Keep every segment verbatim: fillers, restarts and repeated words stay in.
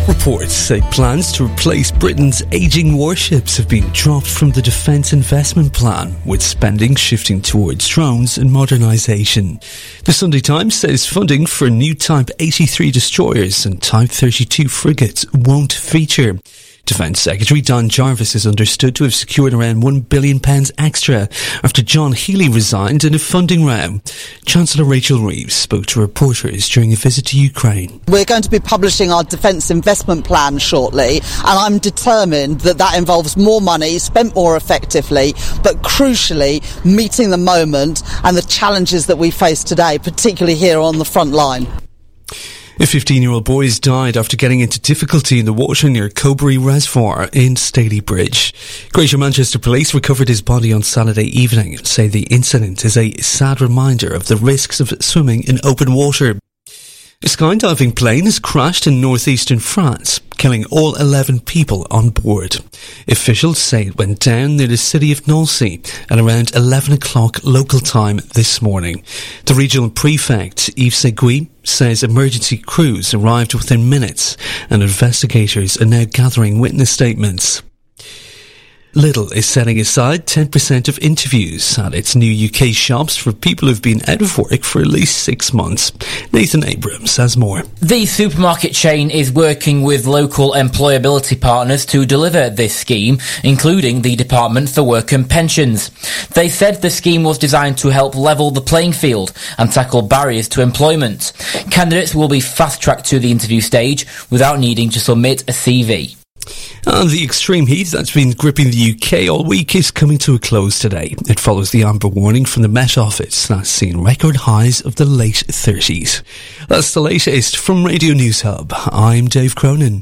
Reports say plans to replace Britain's ageing warships have been dropped from the Defence Investment Plan, with spending shifting towards drones and modernisation. The Sunday Times says funding for new Type eighty-three destroyers and Type thirty-two frigates won't feature. Defence Secretary Don Jarvis is understood to have secured around one billion pounds extra after John Healey resigned in a funding row. Chancellor Rachel Reeves spoke to reporters during a visit to Ukraine. We're going to be publishing our Defence Investment Plan shortly, and I'm determined that that involves more money, spent more effectively, but crucially meeting the moment and the challenges that we face today, particularly here on the front line. A fifteen-year-old boy has died after getting into difficulty in the water near Cobury Reservoir in Stalybridge. Greater Manchester Police recovered his body on Saturday evening and say the incident is a sad reminder of the risks of swimming in open water. A skydiving plane has crashed in northeastern France, killing all eleven people on board. Officials say it went down near the city of Nancy at around eleven o'clock local time this morning. The regional prefect, Yves Seguy, says emergency crews arrived within minutes and investigators are now gathering witness statements. Lidl is setting aside ten percent of interviews at its new U K shops for people who've been out of work for at least six months. Nathan Abrams has more. The supermarket chain is working with local employability partners to deliver this scheme, including the Department for Work and Pensions. They said the scheme was designed to help level the playing field and tackle barriers to employment. Candidates will be fast-tracked to the interview stage without needing to submit a C V. And the extreme heat that's been gripping the U K all week is coming to a close today. It follows the amber warning from the Met Office that's seen record highs of the late thirties. That's the latest from Radio News Hub. I'm Dave Cronin.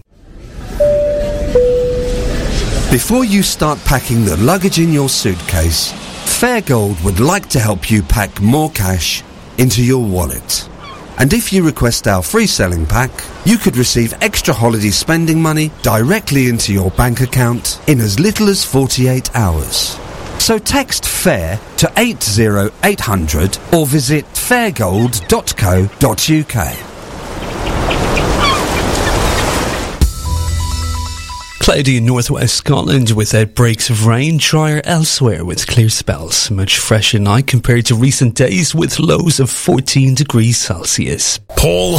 Before you start packing the luggage in your suitcase, Fairgold would like to help you pack more cash into your wallet. And if you request our free selling pack, you could receive extra holiday spending money directly into your bank account in as little as forty-eight hours. So text FAIR to eight zero eight hundred or visit fairgold dot co dot uk. Cloudy in northwest Scotland with outbreaks of rain, drier elsewhere with clear spells. Much fresher night compared to recent days with lows of fourteen degrees Celsius. Paul